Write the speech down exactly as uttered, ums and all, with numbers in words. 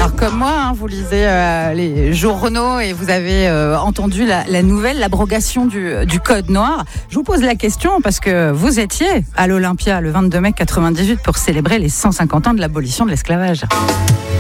Alors comme moi, hein, vous lisez euh, les journaux et vous avez euh, entendu la, la nouvelle, l'abrogation du, du code noir. Je vous pose la question parce que vous étiez à l'Olympia le vingt-deux mai quatre-vingt-dix-huit pour célébrer les cent cinquante ans de l'abolition de l'esclavage.